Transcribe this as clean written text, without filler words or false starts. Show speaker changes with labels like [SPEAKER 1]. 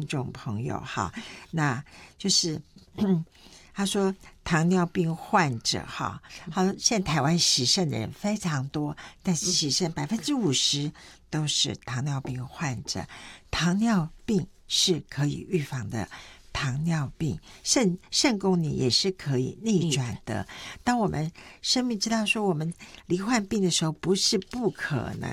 [SPEAKER 1] 听众朋友哈，那就是他说糖尿病患者哈，好，现在台湾洗肾的人非常多，但是洗肾50%都是糖尿病患者。糖尿病是可以预防的，糖尿病肾功能也是可以逆转的。当我们生命知道说我们罹患病的时候，不是不可能